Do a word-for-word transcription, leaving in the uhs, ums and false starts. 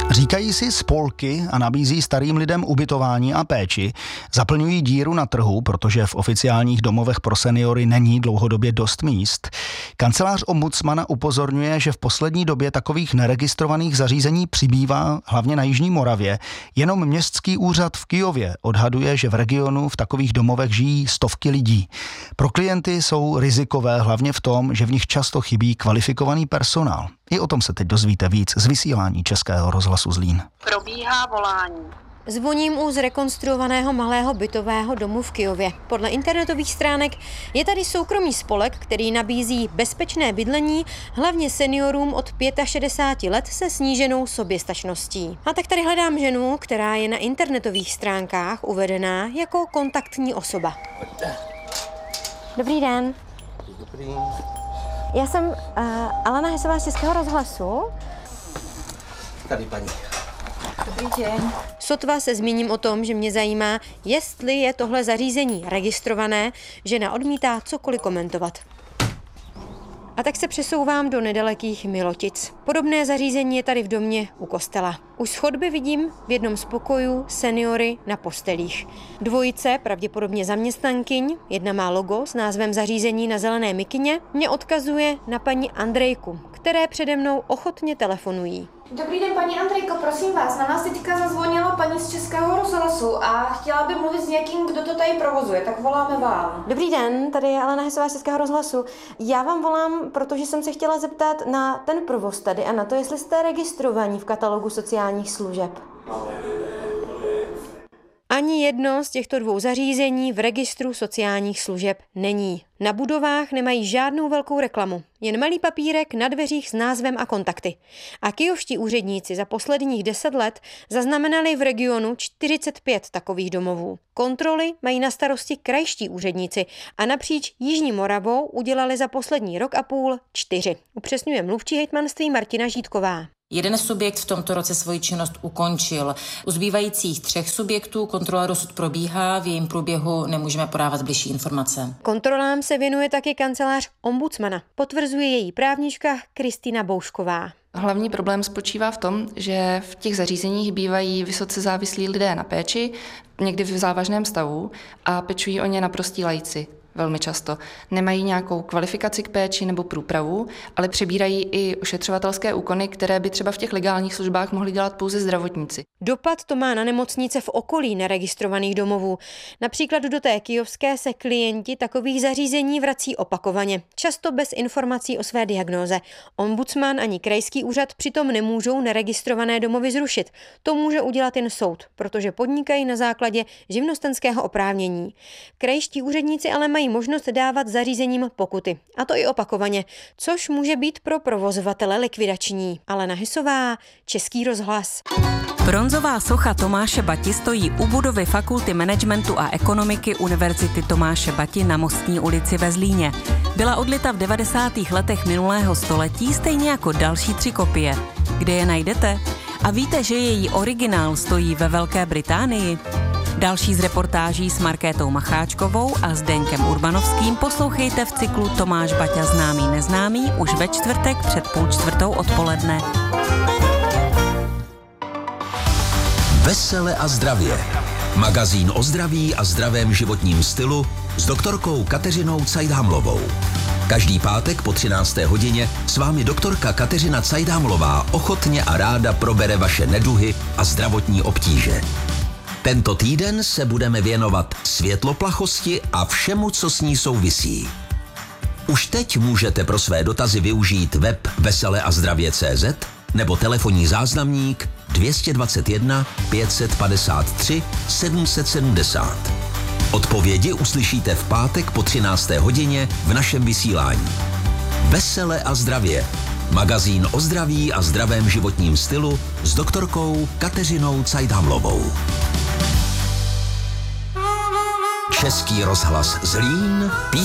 Říkají si spolky a nabízí starým lidem ubytování a péči, zaplňují díru na trhu, protože v oficiálních domovech pro seniory není dlouhodobě dost míst. Kancelář ombudsmana upozorňuje, že v poslední době takových neregistrovaných zařízení přibývá, hlavně na jižní Moravě. Jenom městský úřad v Kyjově odhaduje, že v regionu v takových domovech žijí stovky lidí. Pro klienty jsou rizikové hlavně v tom, že v nich často chybí kvalifikovaný personál. I o tom se teď dozvíte víc z vysílání Českého rozhlasu Zlín. Probíhá volání. Zvoním u zrekonstruovaného malého bytového domu v Kyjově. Podle internetových stránek je tady soukromý spolek, který nabízí bezpečné bydlení hlavně seniorům od šedesáti pěti let se sníženou soběstačností. A tak tady hledám ženu, která je na internetových stránkách uvedená jako kontaktní osoba. Dobrý den. Dobrý. Já jsem uh, Alena Hesová z Českého rozhlasu. Tady paní. Dobrý den. Sotva se zmíním o tom, že mě zajímá, jestli je tohle zařízení registrované, žena odmítá cokoliv komentovat. A tak se přesouvám do nedalekých Milotic. Podobné zařízení je tady v domě u kostela. Už z chodby vidím v jednom z pokojů seniory na postelích. Dvojice, pravděpodobně zaměstnankyň, jedna má logo s názvem zařízení na zelené mikině, mě odkazuje na paní Andrejku, které přede mnou ochotně telefonují. Dobrý den, paní Andrejko, prosím vás, na nás teďka zazvonila paní z Českého rozhlasu a chtěla by mluvit s někým, kdo to tady provozuje, tak voláme vám. Dobrý den, tady je Alena Hesová z Českého rozhlasu. Já vám volám, protože jsem se chtěla zeptat na ten provoz tady a na to, jestli jste registrovaní v katalogu sociálních služeb. Ani jedno z těchto dvou zařízení v registru sociálních služeb není. Na budovách nemají žádnou velkou reklamu, jen malý papírek na dveřích s názvem a kontakty. A kyjovští úředníci za posledních deset let zaznamenali v regionu čtyřicet pět takových domovů. Kontroly mají na starosti krajští úředníci a napříč Jižní Moravou udělali za poslední rok a půl čtyři. Upřesňuje mluvčí hejtmanství Martina Žítková. Jeden subjekt v tomto roce svoji činnost ukončil. U zbývajících třech subjektů kontrola dosud probíhá, v jejím průběhu nemůžeme podávat bližší informace. Kontrolám se věnuje taky kancelář ombudsmana, potvrzuje její právnička Kristýna Boušková. Hlavní problém spočívá v tom, že v těch zařízeních bývají vysoce závislí lidé na péči, někdy v závažném stavu a pečují o ně naprostí laici. Velmi často. Nemají nějakou kvalifikaci k péči nebo průpravu, ale přebírají i ošetřovatelské úkony, které by třeba v těch legálních službách mohli dělat pouze zdravotníci. Dopad to má na nemocnice v okolí neregistrovaných domovů. Například do té kyjovské se klienti takových zařízení vrací opakovaně, často bez informací o své diagnóze. Ombudsman ani krajský úřad přitom nemůžou neregistrované domovy zrušit. To může udělat jen soud, protože podnikají na základě živnostenského oprávnění. Krajští úředníci ale mají možnost dávat zařízením pokuty, a to i opakovaně, což může být pro provozovatele likvidační. Alena Hesová, Český rozhlas. Bronzová socha Tomáše Bati stojí u budovy Fakulty managementu a ekonomiky Univerzity Tomáše Bati na Mostní ulici ve Zlíně. Byla odlita v devadesátých letech minulého století, stejně jako další tři kopie. Kde je najdete? A víte, že její originál stojí ve Velké Británii? Další z reportáží s Markétou Macháčkovou a Zdeňkem Urbanovským poslouchejte v cyklu Tomáš Baťa známý neznámý už ve čtvrtek před půl čtvrtou odpoledne. Vesele a zdravě. Magazín o zdraví a zdravém životním stylu s doktorkou Kateřinou Cajdhamlovou. Každý pátek po třinácté hodině s vámi doktorka Kateřina Cajdhamlová ochotně a ráda probere vaše neduhy a zdravotní obtíže. Tento týden se budeme věnovat světloplachosti a všemu, co s ní souvisí. Už teď můžete pro své dotazy využít web vesele a zdravě tečka cé zet nebo telefonní záznamník dvě stě dvacet jedna pět set padesát tři sedm set sedmdesát. Odpovědi uslyšíte v pátek po třinácté hodině v našem vysílání. Vesele a zdravě. Magazín o zdraví a zdravém životním stylu s doktorkou Kateřinou Cajdhamlovou. Český rozhlas Zlín.